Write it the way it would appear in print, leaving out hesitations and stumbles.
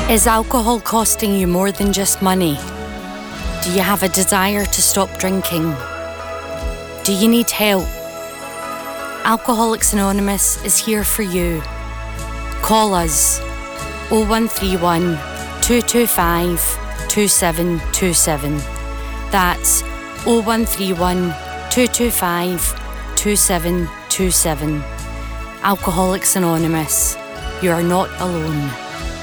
Is alcohol costing you more than just money? Do you have a desire to stop drinking? Do you need help? Alcoholics Anonymous is here for you. Call us 0131 225 2727. That's 0131 225 2727. Alcoholics Anonymous, you are not alone.